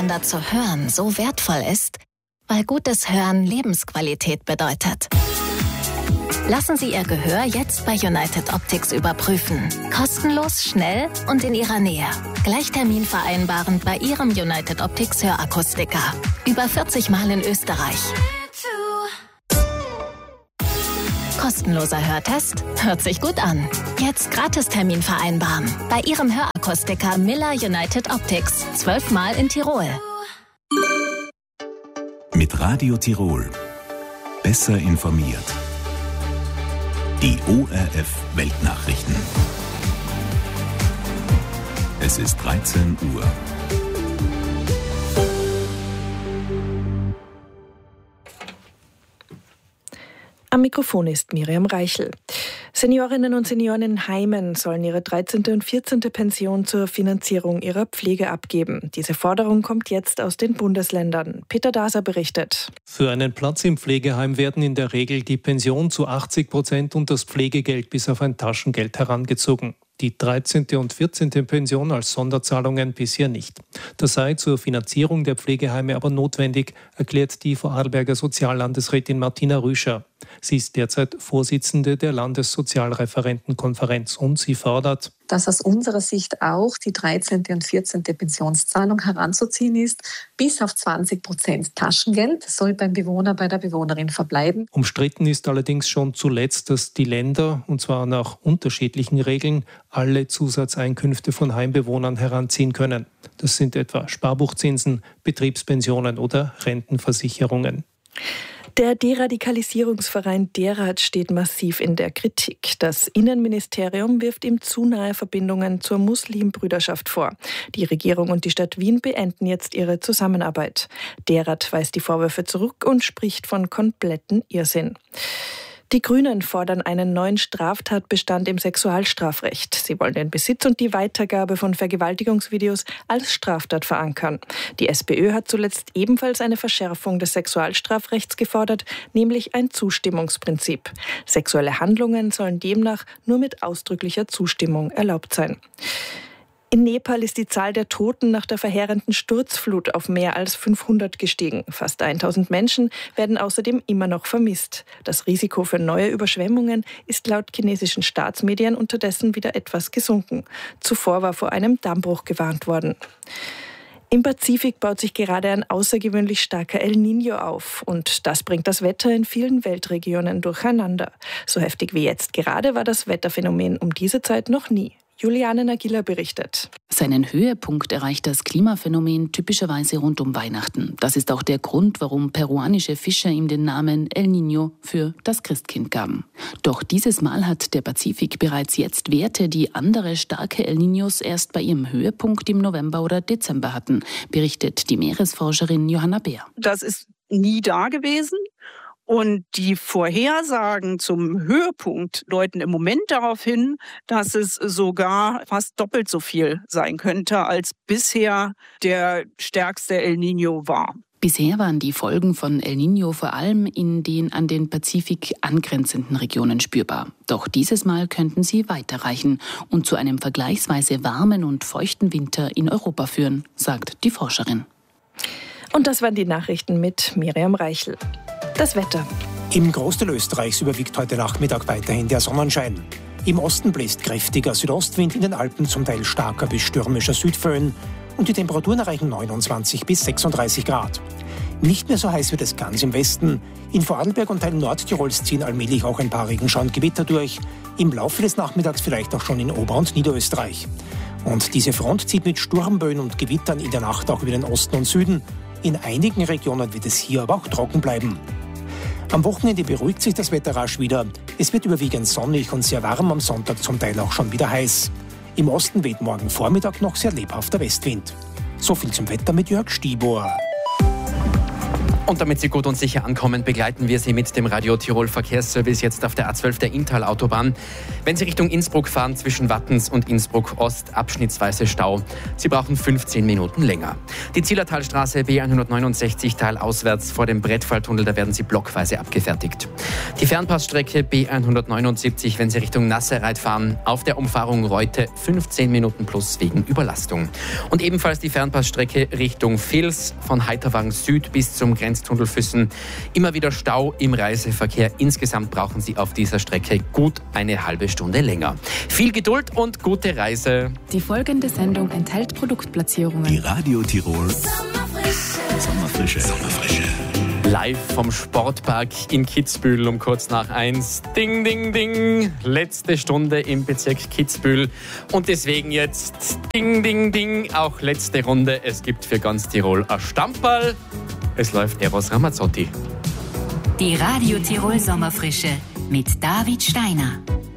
miteinander zu hören so wertvoll ist? Weil gutes Hören Lebensqualität bedeutet. Lassen Sie Ihr Gehör jetzt bei United Optics überprüfen. Kostenlos, schnell und in Ihrer Nähe. Gleich Termin vereinbaren bei Ihrem United Optics Hörakustiker. Über 40 Mal in Österreich. Kostenloser Hörtest? Hört sich gut an. Jetzt Gratistermin vereinbaren. Bei Ihrem Hörakustiker Miller United Optics. 12 Mal in Tirol. Mit Radio Tirol. Besser informiert. Die ORF Weltnachrichten. Es ist 13 Uhr. Am Mikrofon ist Miriam Reichel. Seniorinnen und Senioren in Heimen sollen ihre 13. und 14. Pension zur Finanzierung ihrer Pflege abgeben. Diese Forderung kommt jetzt aus den Bundesländern. Peter Daser berichtet. Für einen Platz im Pflegeheim werden in der Regel die Pension zu 80% und das Pflegegeld bis auf ein Taschengeld herangezogen. Die 13. und 14. Pension als Sonderzahlungen bisher nicht. Das sei zur Finanzierung der Pflegeheime aber notwendig, erklärt die Vorarlberger Soziallandesrätin Martina Rüscher. Sie ist derzeit Vorsitzende der Landessozialreferentenkonferenz und sie fordert, dass aus unserer Sicht auch die 13. und 14. Pensionszahlung heranzuziehen ist. Bis auf 20% Taschengeld soll beim Bewohner, bei der Bewohnerin verbleiben. Umstritten ist allerdings schon zuletzt, dass die Länder, und zwar nach unterschiedlichen Regeln, alle Zusatzeinkünfte von Heimbewohnern heranziehen können. Das sind etwa Sparbuchzinsen, Betriebspensionen oder Rentenversicherungen. Der Deradikalisierungsverein DERAD steht massiv in der Kritik. Das Innenministerium wirft ihm zu nahe Verbindungen zur Muslimbrüderschaft vor. Die Regierung und die Stadt Wien beenden jetzt ihre Zusammenarbeit. DERAD weist die Vorwürfe zurück und spricht von kompletten Irrsinn. Die Grünen fordern einen neuen Straftatbestand im Sexualstrafrecht. Sie wollen den Besitz und die Weitergabe von Vergewaltigungsvideos als Straftat verankern. Die SPÖ hat zuletzt ebenfalls eine Verschärfung des Sexualstrafrechts gefordert, nämlich ein Zustimmungsprinzip. Sexuelle Handlungen sollen demnach nur mit ausdrücklicher Zustimmung erlaubt sein. In Nepal ist die Zahl der Toten nach der verheerenden Sturzflut auf mehr als 500 gestiegen. Fast 1000 Menschen werden außerdem immer noch vermisst. Das Risiko für neue Überschwemmungen ist laut chinesischen Staatsmedien unterdessen wieder etwas gesunken. Zuvor war vor einem Dammbruch gewarnt worden. Im Pazifik baut sich gerade ein außergewöhnlich starker El Niño auf und das bringt das Wetter in vielen Weltregionen durcheinander. So heftig wie jetzt gerade war das Wetterphänomen um diese Zeit noch nie. Juliane Nagila berichtet. Seinen Höhepunkt erreicht das Klimaphänomen typischerweise rund um Weihnachten. Das ist auch der Grund, warum peruanische Fischer ihm den Namen El Niño für das Christkind gaben. Doch dieses Mal hat der Pazifik bereits jetzt Werte, die andere starke El Niños erst bei ihrem Höhepunkt im November oder Dezember hatten, berichtet die Meeresforscherin Johanna Beer. Das ist nie da gewesen. Und die Vorhersagen zum Höhepunkt deuten im Moment darauf hin, dass es sogar fast doppelt so viel sein könnte, als bisher der stärkste El Niño war. Bisher waren die Folgen von El Niño vor allem in den an den Pazifik angrenzenden Regionen spürbar. Doch dieses Mal könnten sie weiterreichen und zu einem vergleichsweise warmen und feuchten Winter in Europa führen, sagt die Forscherin. Und das waren die Nachrichten mit Miriam Reichel. Das Wetter. Im Großteil Österreichs überwiegt heute Nachmittag weiterhin der Sonnenschein. Im Osten bläst kräftiger Südostwind, in den Alpen zum Teil starker bis stürmischer Südföhn und die Temperaturen erreichen 29 bis 36 Grad. Nicht mehr so heiß wird es ganz im Westen. In Vorarlberg und Teilen Nordtirols ziehen allmählich auch ein paar Regenschauer und Gewitter durch. Im Laufe des Nachmittags vielleicht auch schon in Ober- und Niederösterreich. Und diese Front zieht mit Sturmböen und Gewittern in der Nacht auch über den Osten und Süden. In einigen Regionen wird es hier aber auch trocken bleiben. Am Wochenende beruhigt sich das Wetter rasch wieder. Es wird überwiegend sonnig und sehr warm, am Sonntag zum Teil auch schon wieder heiß. Im Osten weht morgen Vormittag noch sehr lebhafter Westwind. So viel zum Wetter mit Jörg Stibor. Und damit Sie gut und sicher ankommen, begleiten wir Sie mit dem Radio Tirol Verkehrsservice jetzt auf der A12 der Inntal-Autobahn. Wenn Sie Richtung Innsbruck fahren, zwischen Wattens und Innsbruck Ost, abschnittsweise Stau. Sie brauchen 15 Minuten länger. Die Zillertalstraße B169 talauswärts vor dem Brettfalltunnel, da werden Sie blockweise abgefertigt. Die Fernpassstrecke B179, wenn Sie Richtung Nasserreit fahren, auf der Umfahrung Reute 15 Minuten plus wegen Überlastung. Und ebenfalls die Fernpassstrecke Richtung Vils von Heiterwang Süd bis zum Grenztunnel Füssen. Immer wieder Stau im Reiseverkehr. Insgesamt brauchen Sie auf dieser Strecke gut eine halbe Stunde länger. Viel Geduld und gute Reise. Die folgende Sendung enthält Produktplatzierungen. Die Radio Tirol Sommerfrische. Live vom Sportpark in Kitzbühel um kurz nach 1. Ding, ding, ding. Letzte Stunde im Bezirk Kitzbühel. Und deswegen jetzt ding, ding, ding. Auch letzte Runde. Es gibt für ganz Tirol ein Stammball. Es läuft Eros Ramazzotti. Die Radio Tirol Sommerfrische mit David Steiner.